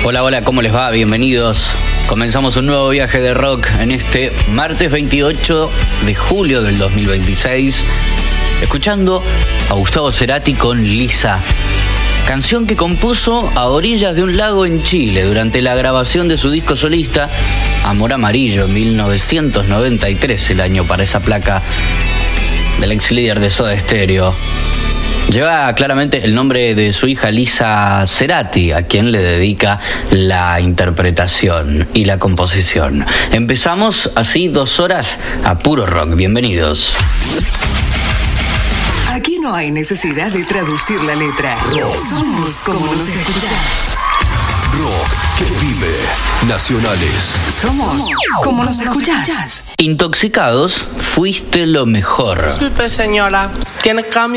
Hola, hola, ¿cómo les va? Bienvenidos. Comenzamos un nuevo viaje de rock en este martes 28 de julio del 2026, escuchando a Gustavo Cerati con Lisa, canción que compuso a orillas de un lago en Chile durante la grabación de su disco solista Amor Amarillo en 1993, el año para esa placa del ex líder de Soda Stereo. Lleva claramente el nombre de su hija Lisa Cerati, a quien le dedica la interpretación y la composición. Empezamos así 2 horas a puro rock. Bienvenidos. Aquí no hay necesidad de traducir la letra. Somos como nos escuchás. Rock que vive. Nacionales. Somos como nos escuchás. Intoxicados, fuiste lo mejor. Disculpe, señora. ¿Tiene cambio?